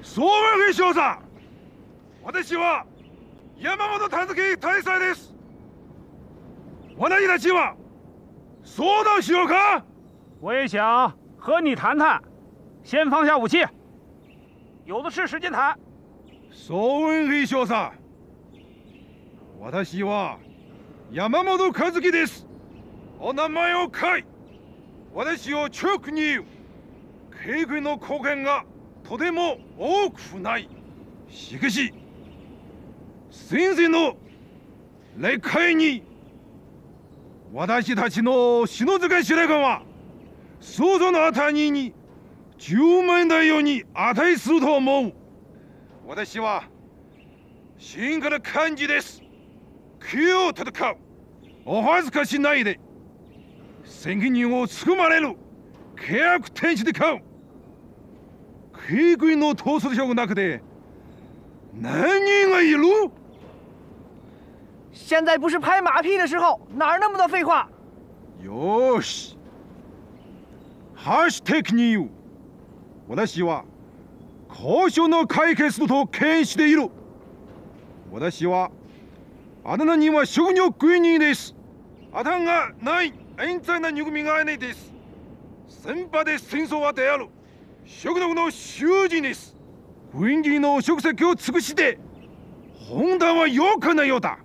総員兵少佐、私は山本和樹大佐です。私たちは相談しようか？ 我也想和你谈谈，先放下武器，有的是时间谈。 総員兵少佐、私は山本和樹です。お名前を書い、私を直に言う。警備の貢献がとても多くない。しかし、先生の理解に、私たちの篠塚司令官は、捜査のあたりに10万台ように値すると思う。私は、真から幹事です。気を戦う。お恥ずかしないで。責任をつくまれる。契約天使で買う。警備の統率力なくて何がいる？ 现在不是拍马屁的时候，哪儿那么多废话？ よし。ハッシュ的に言う。私は交渉の解決と検視でいる。私はあなたには職業軍人です。あたんがない冤罪な憎みがないです。戦場で戦争はである。職能の囚人です。軍人の職責を尽くして本断は良くないようだ。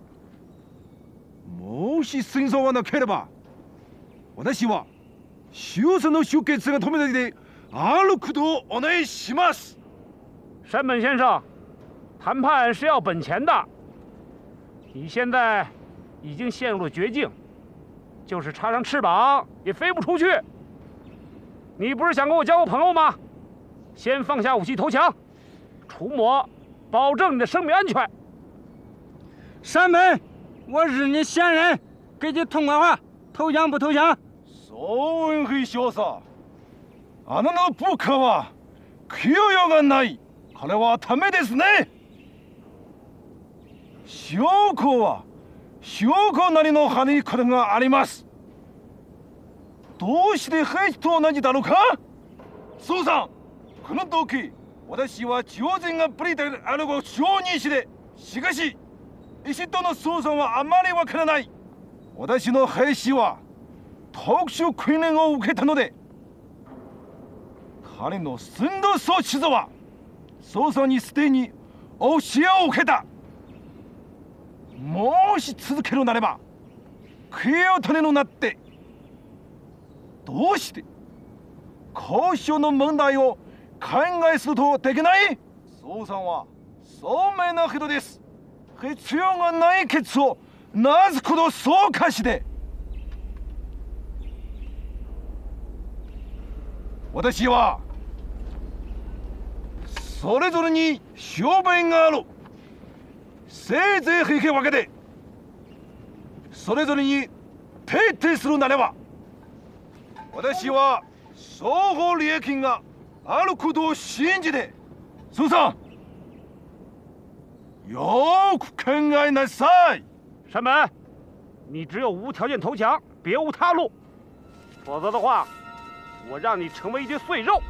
もし戦争がなければ、私は修正の出血が止めたりであることをお願いします。 山本先生，谈判是要本钱的。你现在已经陷入了绝境，就是插上翅膀也飞不出去。你不是想跟我交个朋友吗？先放下武器投降，除魔，保证你的生命安全。 山本，我日你闲人，给句痛快话，投降不投降？ 総員兵少佐、あなたの部下は気負いがない。これはためですね。証拠は証拠なりの羽にこれがあります。どうして兵士と同じだろうか？総さん、この時私は常人がブリであるを承認して、しかし石戸の総さんはあまりわからない。私の兵士は特殊訓練を受けたので、彼の寸胴装置は総さんにすでに教えを受けた。もし続けるなれば悔いを種のなって、どうして交渉の問題を考えするとできない？総さんは聡明な人です。必要がないケツをなすことそうかして。私はそれぞれに商売がある。せいぜい引き分けてそれぞれに徹底するなれば、私は双方利益があることを信じて、苏さん、よく考えなさい。 山本，你只有无条件投降，别无他路，否则的话，我让你成为一具碎肉。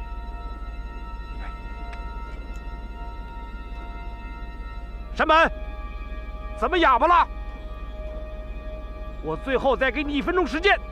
山本，怎么哑巴了？我最后再给你1分钟时间。